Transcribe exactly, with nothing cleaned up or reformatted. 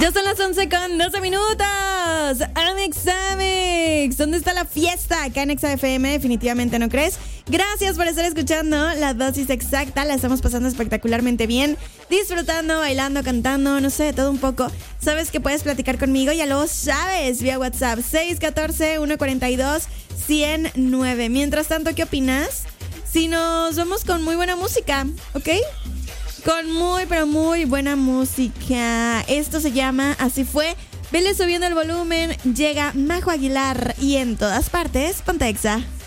Ya son las once con doce minutos. Amex, Amex. ¿Dónde está la fiesta? Acá en Exa F M, definitivamente, ¿no crees? Gracias por estar escuchando la dosis exacta. La estamos pasando espectacularmente bien. Disfrutando, bailando, cantando, no sé, todo un poco. Sabes que puedes platicar conmigo, ya lo sabes, vía WhatsApp seis uno cuatro, uno cuatro dos, cero nueve. Mientras tanto, ¿qué opinas? Si nos vamos con muy buena música, ¿ok? Con muy, pero muy buena música. Esto se llama Así Fue. Vele subiendo el volumen. Llega Majo Aguilar y en todas partes, ponte Exa.